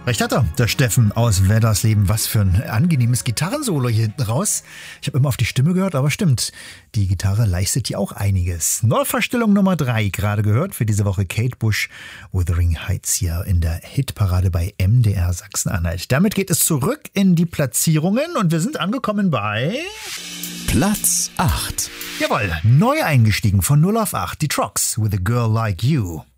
Recht hat er, der Steffen aus Weddersleben. Was für ein angenehmes Gitarrensolo hier hinten raus. Ich habe immer auf die Stimme gehört, aber stimmt, die Gitarre leistet ja auch einiges. Neuverstellung Nummer 3, gerade gehört für diese Woche Kate Bush, Wuthering Heights hier in der Hitparade bei MDR Sachsen-Anhalt. Damit geht es zurück in die Platzierungen und wir sind angekommen bei Platz 8. Jawohl, neu eingestiegen von 0 auf 8, die Trox with a Girl Like You.